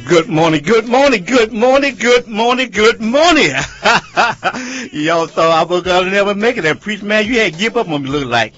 Good morning, good morning, good morning, good morning, good morning. Y'all thought I was gonna never make it. That preach, man, you had to give up on me, look like.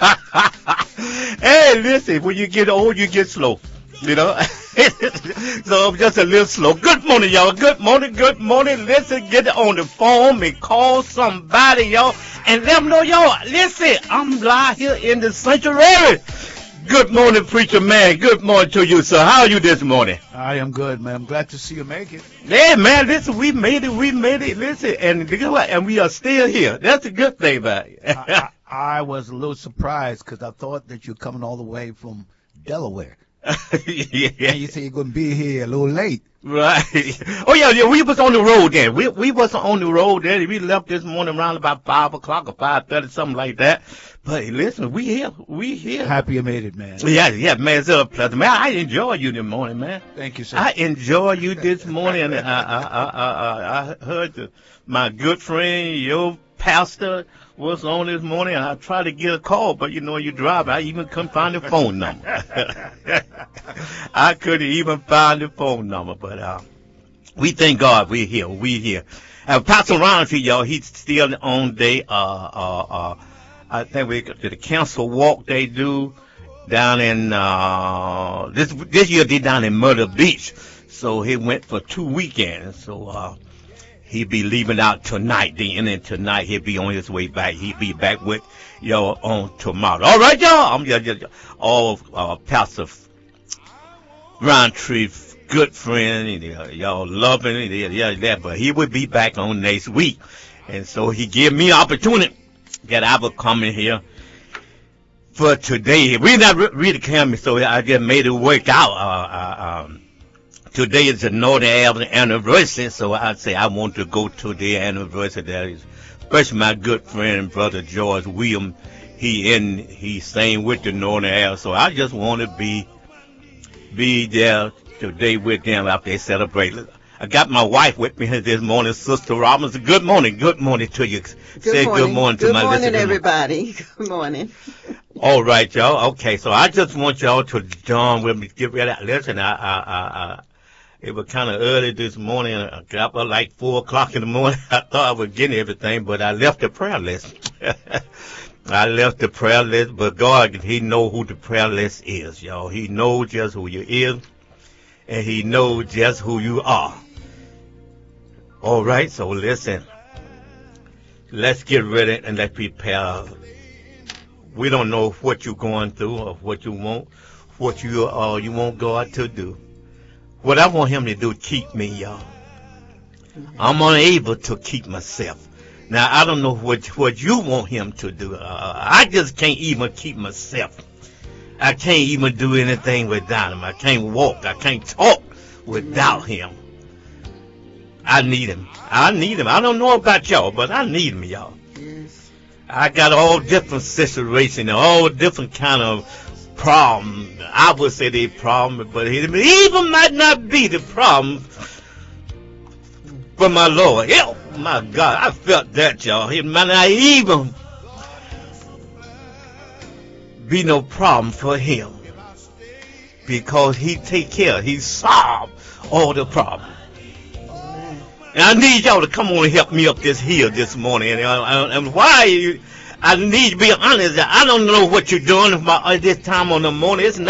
Hey, listen, when you get old, you get slow, you know. So I'm just a little slow. Good morning, y'all. Good morning, good morning. Listen, get on the phone and call somebody, y'all, and let them know, y'all. Listen, I'm live here in the sanctuary. Good morning, preacher man. Good morning to you, sir. How are you this morning? I am good, man. I'm glad to see you make it. Yeah, man, listen, we made it, listen, and guess what? And we are still here. That's a good thing about it. I was a little surprised because I thought that you're coming all the way from Delaware. Yeah. And you say you're going to be here a little late. Right. Oh, yeah, we was on the road then. We was on the road then. We left this morning around about 5 o'clock or 5:30, something like that. But listen, we here. Happy you made it, man. Yeah, man, it's a pleasure. Man, I enjoy you this morning, man. Thank you, sir. I enjoy you this morning. And I heard my good friend, your pastor, was on this morning, and I tried to get a call, but you know, you drive. I even couldn't find the phone number. I couldn't even find the phone number, but we thank God we're here. We here. Pastor Roundtree, y'all, he's still on day. I think we did the council walk they do down in this year they down in Myrtle Beach. So he went for 2 weekends. So he'll be leaving out tonight. And then tonight he'll be on his way back. He'll be back with y'all on tomorrow. All right, y'all. I'm just all Pastor Roundtree, good friend. Y'all loving it. Yeah, but he will be back on next week. And so he gave me opportunity that I will come in here for today. We're not really coming, so I just made it work out. Today is the Northern Avenue anniversary, so I'd say I want to go to the anniversary. That is, especially my good friend, Brother George William. He sang with the Northern Avenue, so I just want to be there today with them after they celebrate. I got my wife with me this morning, Sister Robinson. Good morning to you. Good morning. Good morning to good my morning, listeners. everybody. Good morning. All right, y'all. Okay, so I just want y'all to join with me. Get ready. Listen, it was kind of early this morning. I got up like 4 o'clock in the morning. I thought I was getting everything, but I left the prayer list. But God, He knows who the prayer list is, y'all. He knows just who you is, and He knows just who you are. All right, so listen. Let's get ready and let's prepare. We don't know what you're going through or what you want, what you want God to do. What I want Him to do, keep me, y'all. I'm unable to keep myself. Now, I don't know what you want Him to do. I just can't even keep myself. I can't even do anything without Him. I can't walk. I can't talk without Him. I need Him. I don't know about y'all, but I need Him, y'all. Yes. I got all different situations, all different kind of problems. I would say they problem, but it even might not be the problem for my Lord. Oh, my God, I felt that, y'all. It might not even be no problem for Him because He take care. He solve all the problems. And I need y'all to come on and help me up this hill this morning. And why I need to be honest. I don't know what you're doing at this time on the morning. It's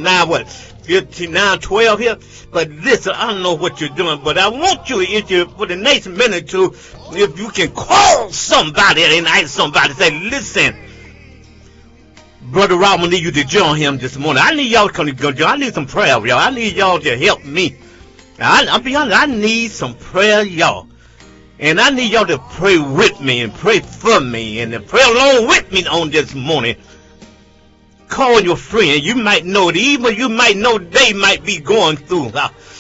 12 here. But listen, I don't know what you're doing. But I want you for the next minute or two, if you can call somebody and ask somebody, say, listen, Brother Rob, I need you to join him this morning. I need y'all to come to go join. I need some prayer, y'all. I need y'all to help me. I'll be honest, I need some prayer, y'all. And I need y'all to pray with me and pray for me and to pray along with me on this morning. Call your friend. You might know it. Even you might know they might be going through.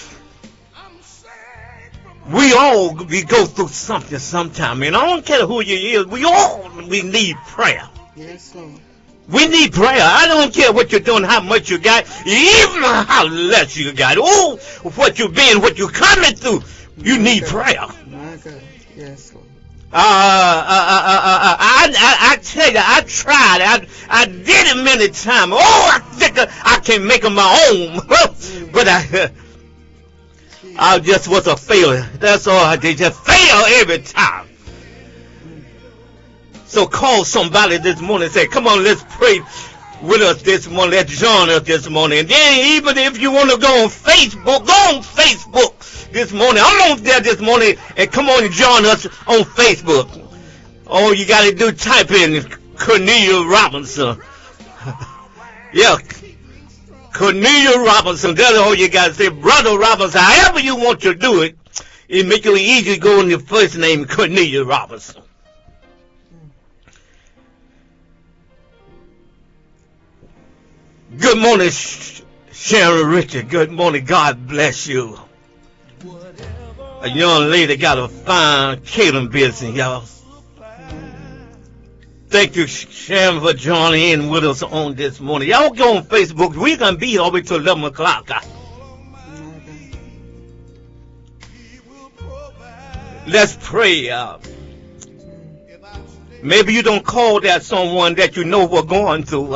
We go through something sometime. And I don't care who you is. We need prayer. Yes, Lord. We need prayer. I don't care what you're doing, how much you got, even how less you got. Oh, what you've been, what you're coming through. You need prayer. My God. Yes, Lord. I tell you, I tried. I did it many times. Oh, I think I can make them my own. But I just was a failure. That's all I did. Just fail every time. So call somebody this morning and say, come on, let's pray with us this morning. Let's join us this morning. And then even if you want to go on Facebook, go on Facebook this morning. I'm on there this morning, and come on and join us on Facebook. All you got to do, type in Cornelia Robinson. Yeah, Cornelia Robinson. That's all you got to say. Brother Robinson, however you want to do it, it make it easy to go on your first name, Cornelia Robinson. Good morning, Sharon Richard. Good morning. God bless you. A young lady got a fine catering business, y'all. Thank you, Sharon, for joining in with us on this morning. Y'all go on Facebook. We're going to be here all the way till 11 o'clock. Let's pray. Maybe you don't call that someone that you know we're going through.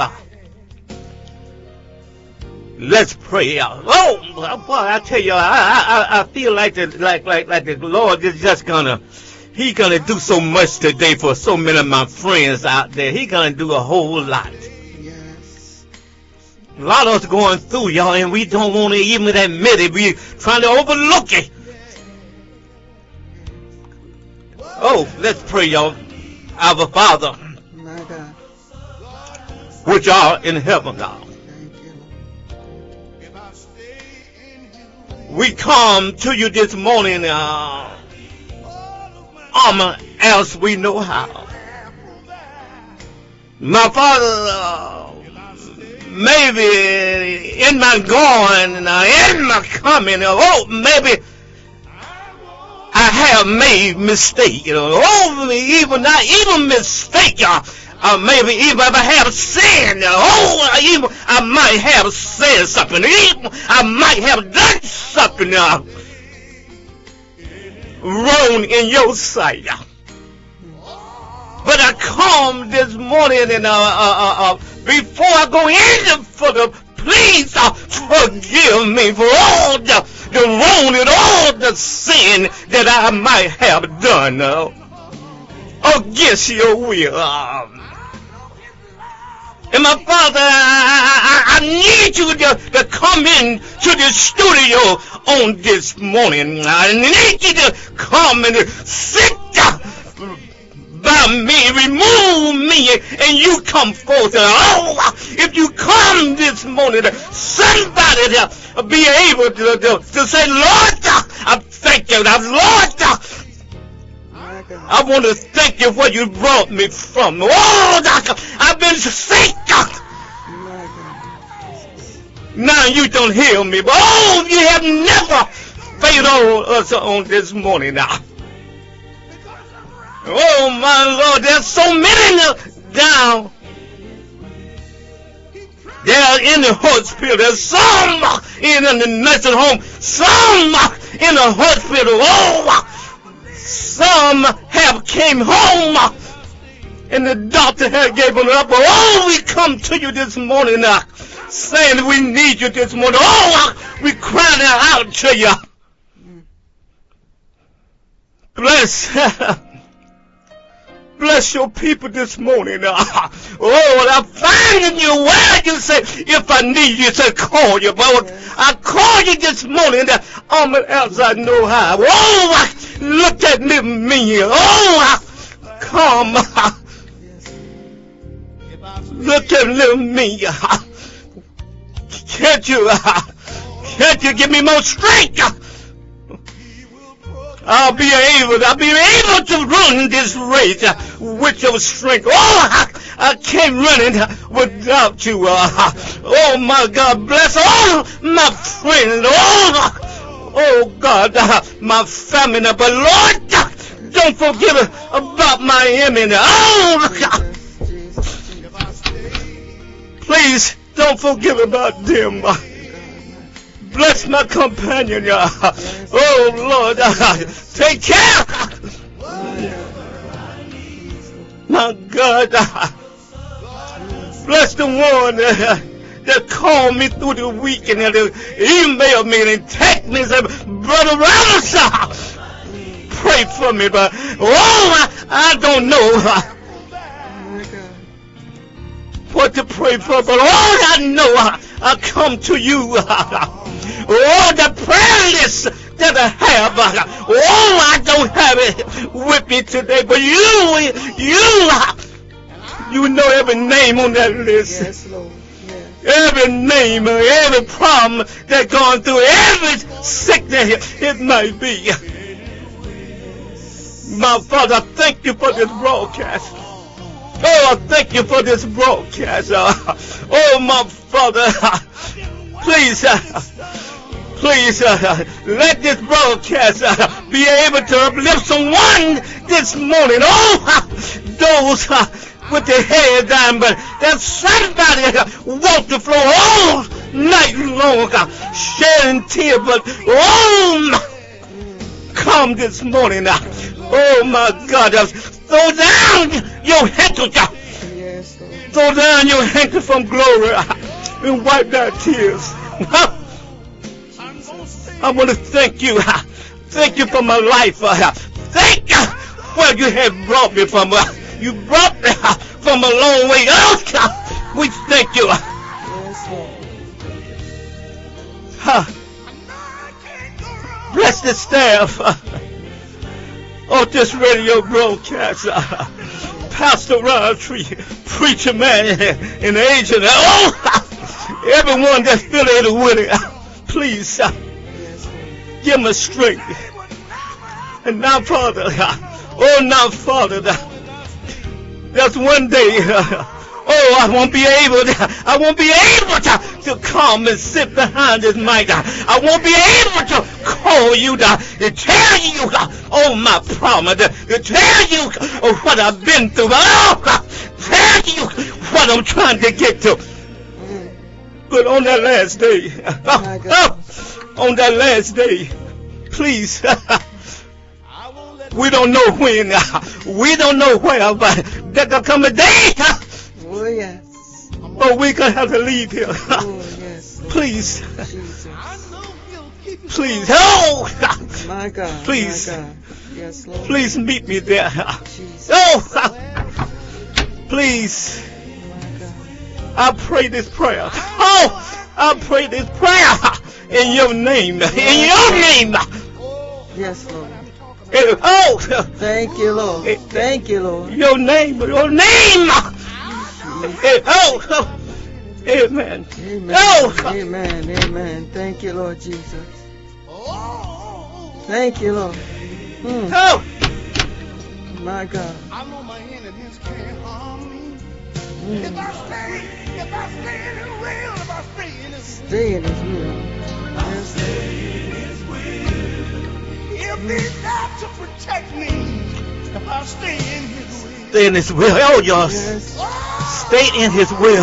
Let's pray out. Oh, boy, I tell you, I feel like the Lord is just He's gonna do so much today for so many of my friends out there. He's gonna do a whole lot. Yes. A lot of us going through, y'all, and we don't want to even admit it. We're trying to overlook it. Oh, let's pray, y'all. Our Father, My God. which art in heaven, God. Thank you, Lord. We come to you this morning, as we know how. My Father, maybe in my going, in my coming, maybe I have made mistake, even mistake, maybe even if I have sinned, I might have said something, even I might have done something wrong in your sight. But I come this morning and before I go in for the please forgive me for all the wrong and all the sin that I might have done against your will. And my Father, I need you to come in to the studio on this morning. I need you to come and sit by me, remove me, and you come forth. If you come this morning, somebody to be able to say, Lord, I thank you. Lord, I want to thank you for where you brought me from. I've been sick. Now you don't heal me. But you have never failed on us on this morning now. Oh my Lord, there's so many down there in the hospital. There's some in the nursing home. Some in the hospital. Some have came home and the doctor had given up. We come to you this morning saying we need you this morning. We crying out to you. Bless your people this morning. I find in your word you say, if I need you to call you. But I call you this morning as I know how. Look at me. Come. Look at little me. Can't you give me more strength? I'll be able to run this race with your strength. I can't run it without you. Oh my God, bless all my friends. Oh God, my family. But Lord, don't forget about my enemy. Please don't forget about them. Bless my companion. Oh, Lord. Take care. My God. Bless the one that called me through the week and that emailed me and text me and said, Brother Robinson, pray for me, but I don't know My God. what to pray for, but all I know, I come to you. Oh, the prayer list that I have, I don't have it with me today, but you know every name on that list. Yes, Lord. Yes. Every name, every problem that's gone through, every sickness it might be. My Father, I thank you for this broadcast. Oh, I thank you for this broadcast. Oh, my Father, please, let this broadcast be able to uplift someone this morning. Oh, those with their head down, but that somebody walked the floor all night long, shedding tears, but come this morning. Oh, my God, throw down your handkerchief. Yes, Lord. Throw down your handkerchief from glory and wipe that tears. I want to thank you. Thank you for my life. Thank you where you have brought me from. You brought me from a long way. Oh, we thank you. Yes, Lord. Bless the staff of this radio broadcast. Pastor Roundtree, preacher man, and agent. Oh, everyone that's affiliated with it. Please, Yes, Lord. give me strength. And now, Father, that's one day, I won't be able to come and sit behind this mic. I won't be able to call you to tell you, my problem, to tell you what I've been through, tell you what I'm trying to get to. But on that last day, on that last day, please, we don't know when, we don't know where, but there could come a day, Oh, yes. but we're going to have to leave here. Oh, yes. Lord. Please, Jesus. please, My God. Please. My God. Yes, Lord. please meet me there. Jesus. Please, My God. I pray this prayer. I pray this prayer in your name, in your name. Yes, Lord. Thank you, Lord. Thank you, Lord. Your name. Amen. Amen. Amen. Amen. Thank you, Lord Jesus. Thank you, Lord. My God. I know my enemies can't harm me. If I stay in His will, if I stay in His Stay in His will. Yes, if He's got to protect me, if I stay in His will. Stay in His will. Oh, y'all. yes. Stay in His will.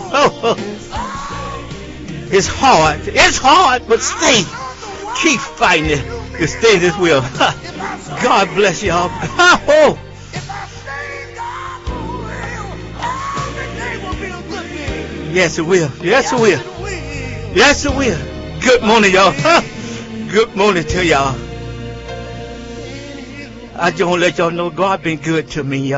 It's hard. It's hard, but stay. Keep fighting it. To stay in His will. God bless y'all. If I stay in God's will, every day will be a good day. Yes, it will. Yes, it will. Yes, it will. Good morning, y'all. Good morning to y'all. I just want to let y'all know God been good to me, y'all.